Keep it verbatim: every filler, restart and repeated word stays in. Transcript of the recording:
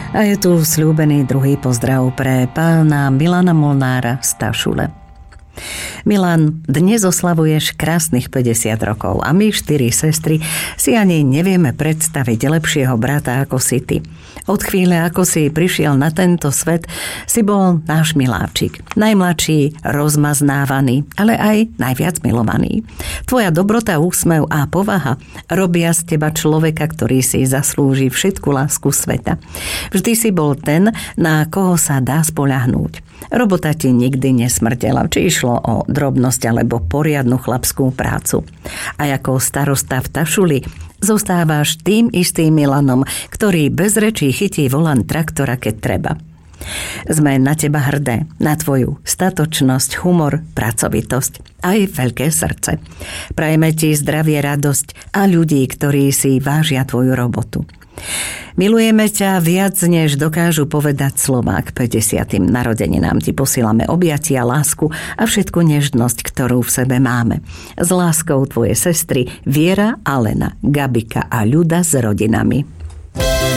A je tu sľúbený druhý pozdrav pre pána Milana Molnára z Tašule. Milan, dnes oslavuješ krásnych päťdesiat rokov a my, štyri sestry, si ani nevieme predstaviť lepšieho brata ako si ty. Od chvíle, ako si prišiel na tento svet, si bol náš miláčik. Najmladší, rozmaznávaný, ale aj najviac milovaný. Tvoja dobrota, úsmev a povaha robia z teba človeka, ktorý si zaslúži všetku lásku sveta. Vždy si bol ten, na koho sa dá spoľahnúť. Robota ti nikdy nesmrdela, či išlo o drobnosť alebo poriadnu chlapskú prácu. A ako starosta v Tašuli zostávaš tým istým Milanom, ktorý bez rečí chytí volant traktora, keď treba. Sme na teba hrdé, na tvoju statočnosť, humor, pracovitosť aj veľké srdce. Prajeme ti zdravie, radosť a ľudí, ktorí si vážia tvoju robotu. Milujeme ťa viac, než dokážu povedať slová. K päťdesiatym narodeninám ti posílame objatia, lásku a všetku nežnosť, ktorú v sebe máme. S láskou tvoje sestry Viera, Alena, Gabika a Ľuda s rodinami.